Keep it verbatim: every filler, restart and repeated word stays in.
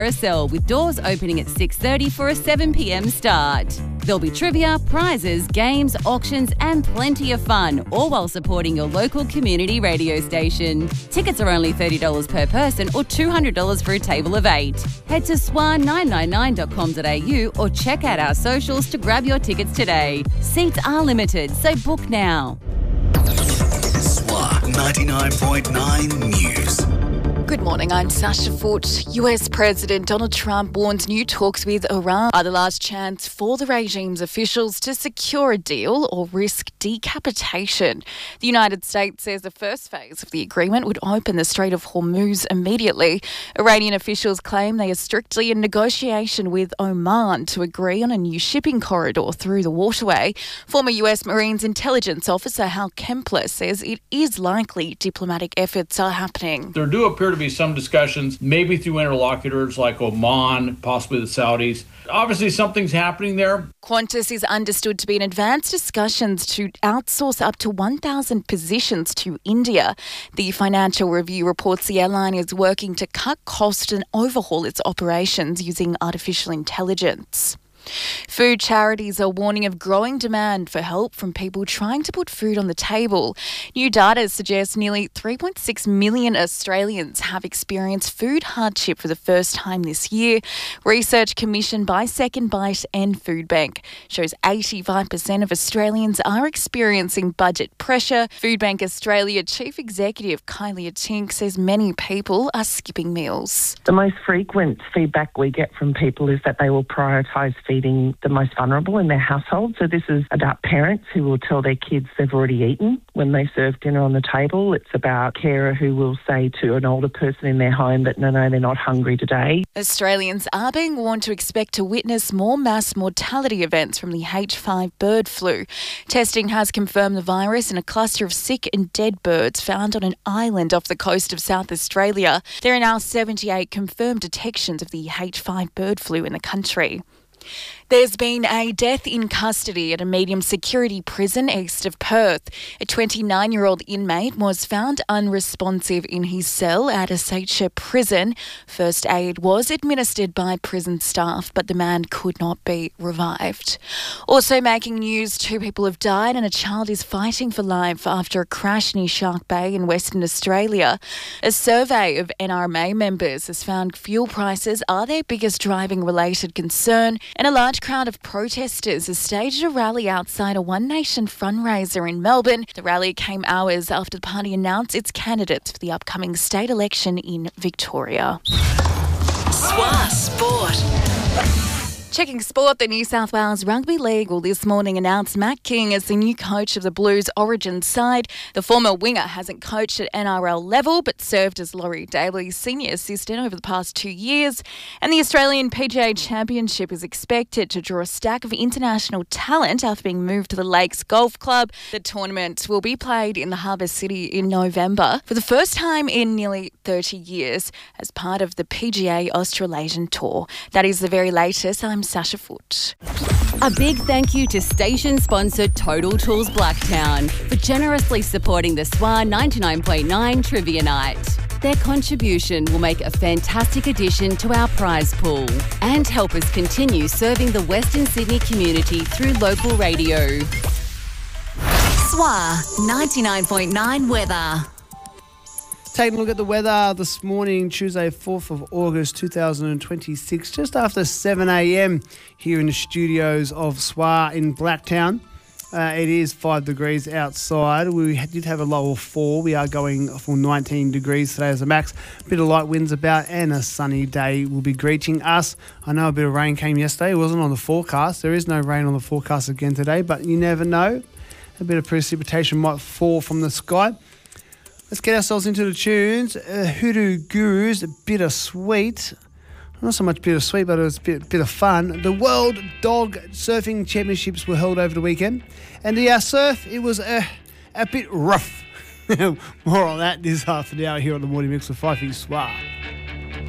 Carousel, with doors opening at six thirty for a seven p m start. There'll be trivia, prizes, games, auctions and plenty of fun, all while supporting your local community radio station. Tickets are only thirty dollars per person or two hundred dollars for a table of eight. Head to S W A nine nine nine dot com dot a u or check out our socials to grab your tickets today. Seats are limited, so book now. S W A ninety-nine point nine News. Good morning, I'm Sasha Foote. U S President Donald Trump warns new talks with Iran are the last chance for the regime's officials to secure a deal or risk decapitation. The United States says the first phase of the agreement would open the Strait of Hormuz immediately. Iranian officials claim they are strictly in negotiation with Oman to agree on a new shipping corridor through the waterway. Former U S Marines intelligence officer Hal Kempler says it is likely diplomatic efforts are happening. There do appear to be some discussions, maybe through interlocutors like Oman, possibly the Saudis. Obviously, something's happening there. Qantas is understood to be in advanced discussions to outsource up to one thousand positions to India. The Financial Review reports the airline is working to cut costs and overhaul its operations using artificial intelligence. Food charities are warning of growing demand for help from people trying to put food on the table. New data suggests nearly three point six million Australians have experienced food hardship for the first time this year. Research commissioned by Second Bite and Foodbank shows eighty-five percent of Australians are experiencing budget pressure. Foodbank Australia Chief Executive Kylie Tink says many people are skipping meals. The most frequent feedback we get from people is that they will prioritise feeding the most vulnerable in their household. So this is about parents who will tell their kids they've already eaten when they serve dinner on the table. It's about a carer who will say to an older person in their home that no, no, they're not hungry today. Australians are being warned to expect to witness more mass mortality events from the H five bird flu. Testing has confirmed the virus in a cluster of sick and dead birds found on an island off the coast of South Australia. There are now seventy-eight confirmed detections of the H five bird flu in the country. There's been a death in custody at a medium security prison east of Perth. A twenty-nine-year-old inmate was found unresponsive in his cell at Essetia Prison. First aid was administered by prison staff, but the man could not be revived. Also making news, two people have died and a child is fighting for life after a crash near Shark Bay in Western Australia. A survey of N R M A members has found fuel prices are their biggest driving-related concern, and a large crowd of protesters has staged a rally outside a One Nation fundraiser in Melbourne. The rally came hours after the party announced its candidates for the upcoming state election in Victoria. S W A Sport. Checking sport, the New South Wales Rugby League will this morning announce Matt King as the new coach of the Blues Origin side. The former winger hasn't coached at N R L level but served as Laurie Daley's senior assistant over the past two years. And the Australian P G A Championship is expected to draw a stack of international talent after being moved to the Lakes Golf Club. The tournament will be played in the Harbour City in November for the first time in nearly thirty years as part of the P G A Australasian Tour. That is the very latest. I'm Sasha Foote. A big thank you to station sponsor Total Tools Blacktown for generously supporting the S W A ninety-nine point nine Trivia Night. Their contribution will make a fantastic addition to our prize pool and help us continue serving the Western Sydney community through local radio. S W A ninety-nine point nine weather. Taking a look at the weather this morning, Tuesday, fourth of August two thousand twenty-six, just after seven a m here in the studios of S W A in Blacktown. Uh, it is five degrees outside. We did have a low of four. We are going for nineteen degrees today as a max. A bit of light winds about and a sunny day will be greeting us. I know a bit of rain came yesterday. It wasn't on the forecast. There is no rain on the forecast again today, but you never know. A bit of precipitation might fall from the sky. Let's get ourselves into the tunes. Uh, Hoodoo Gurus, Bittersweet. Not so much bittersweet, but it was a bit, bit of fun. The World Dog Surfing Championships were held over the weekend. And the uh, surf, it was uh, a bit rough. More on that this half an hour here on the Morning Mix with Five S W A.